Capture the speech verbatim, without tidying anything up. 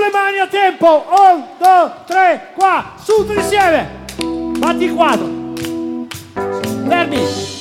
le mani a tempo. Un, due, tre, qua. Su tutti insieme. Batti il quadro. Fermi.